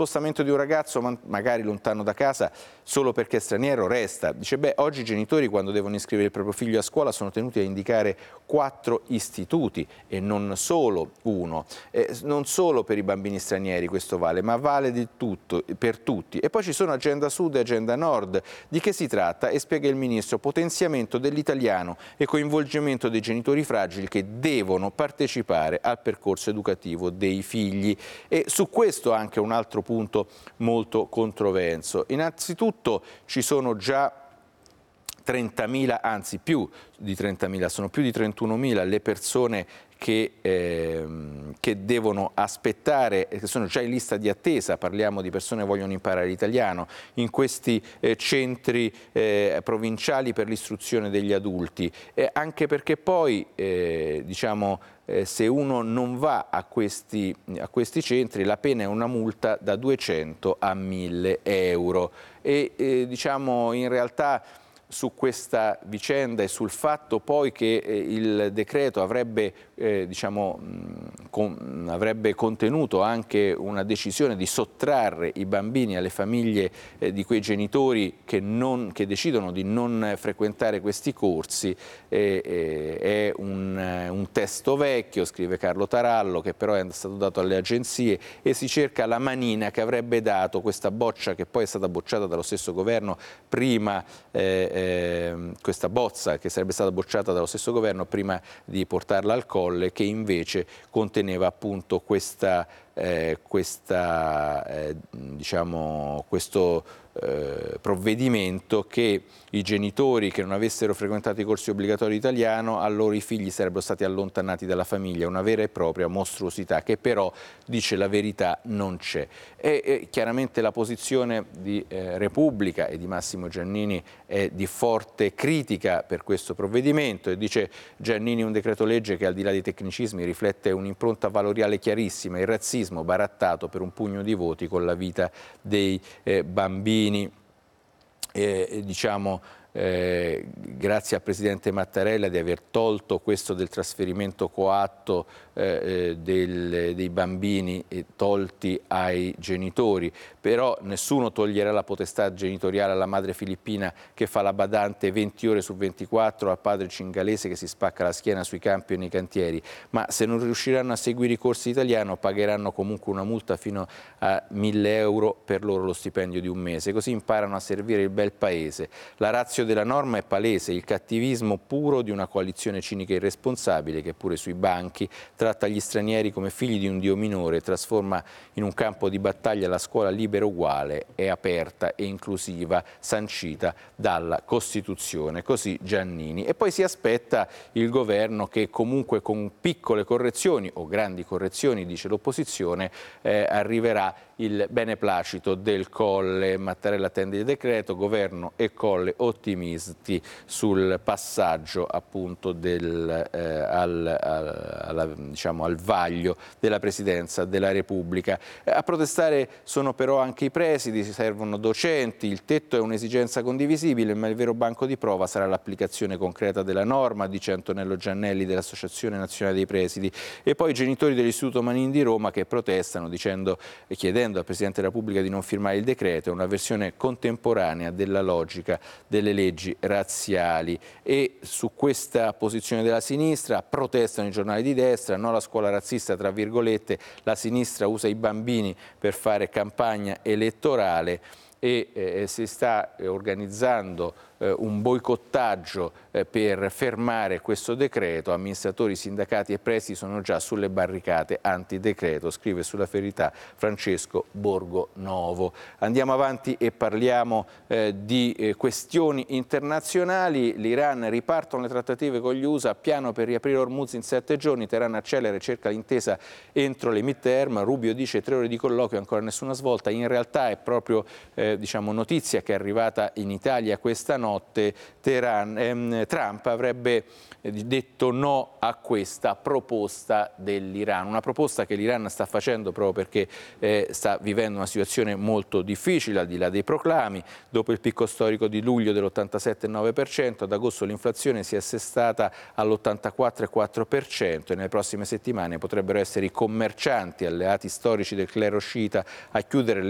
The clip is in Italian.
spostamento di un ragazzo magari lontano da casa solo perché è straniero resta. Dice, beh, oggi i genitori quando devono iscrivere il proprio figlio a scuola sono tenuti a indicare 4 istituti e non solo uno. Non solo per i bambini stranieri questo vale, ma vale di tutto, per tutti. E poi ci sono agenda sud e agenda nord. Di che si tratta? E spiega il ministro: potenziamento dell'italiano e coinvolgimento dei genitori fragili che devono partecipare al percorso educativo dei figli. E su questo anche un altro punto molto controverso. Innanzitutto ci sono già 30.000, anzi più di 30.000, sono più di 31.000 le persone che devono aspettare, che sono già in lista di attesa, parliamo di persone che vogliono imparare l'italiano, in questi centri provinciali per l'istruzione degli adulti, anche perché poi se uno non va a questi centri la pena è una multa da 200 a 1.000 euro e in realtà su questa vicenda e sul fatto poi che il decreto avrebbe contenuto anche una decisione di sottrarre i bambini alle famiglie di quei genitori che decidono di non frequentare questi corsi, è un testo vecchio, scrive Carlo Tarallo, che però è stato dato alle agenzie e si cerca la manina che avrebbe dato questa boccia che poi è stata bocciata dallo stesso governo prima, questa bozza che sarebbe stata bocciata dallo stesso governo prima di portarla al Colle, che invece conteneva appunto questo provvedimento che i genitori che non avessero frequentato i corsi obbligatori di italiano, a loro i figli sarebbero stati allontanati dalla famiglia, una vera e propria mostruosità che però, dice la verità, non c'è. E chiaramente la posizione di Repubblica e di Massimo Giannini è di forte critica per questo provvedimento e dice Giannini: un decreto legge che al di là dei tecnicismi riflette un'impronta valoriale chiarissima, il razzismo barattato per un pugno di voti con la vita dei bambini. Grazie al Presidente Mattarella di aver tolto questo del trasferimento coatto dei bambini tolti ai genitori, però nessuno toglierà la potestà genitoriale alla madre filippina che fa la badante 20 ore su 24 al padre cingalese che si spacca la schiena sui campi e nei cantieri, ma se non riusciranno a seguire i corsi di italiano pagheranno comunque una multa fino a 1.000 euro per loro lo stipendio di un mese, così imparano a servire il bel paese. La ratio della norma è palese, il cattivismo puro di una coalizione cinica e irresponsabile che pure sui banchi tratta gli stranieri come figli di un dio minore e trasforma in un campo di battaglia la scuola libera, uguale e aperta e inclusiva sancita dalla Costituzione. Così Giannini. E poi si aspetta il governo che comunque con piccole correzioni o grandi correzioni, dice l'opposizione, arriverà il beneplacito del Colle. Mattarella attende il decreto, governo e Colle ottimisti sul passaggio appunto al vaglio della Presidenza della Repubblica. A protestare sono però anche i presidi, si servono docenti, il tetto è un'esigenza condivisibile, ma il vero banco di prova sarà l'applicazione concreta della norma, dice Antonello Giannelli dell'Associazione Nazionale dei Presidi. E poi i genitori dell'Istituto Manin di Roma che protestano chiedendo al Presidente della Repubblica di non firmare il decreto, è una versione contemporanea della logica delle leggi razziali. E su questa posizione della sinistra protestano i giornali di destra, no alla scuola razzista, tra virgolette, la sinistra usa i bambini per fare campagna elettorale e si sta organizzando un boicottaggio per fermare questo decreto. Amministratori, sindacati e presidi sono già sulle barricate antidecreto, scrive sulla Verità Francesco Borgonovo. Andiamo avanti e parliamo di questioni internazionali. L'Iran, ripartono le trattative con gli USA, piano per riaprire Hormuz in 7 giorni, Teheran accelera e cerca l'intesa entro le midterm, Rubio dice 3 ore di colloquio, ancora nessuna svolta. In realtà è proprio notizia che è arrivata in Italia questa notte. Trump avrebbe detto no a questa proposta dell'Iran, una proposta che l'Iran sta facendo proprio perché sta vivendo una situazione molto difficile al di là dei proclami. Dopo il picco storico di luglio dell'87,9%, ad agosto l'inflazione si è assestata all'84,4% e nelle prossime settimane potrebbero essere i commercianti alleati storici del clero sciita a chiudere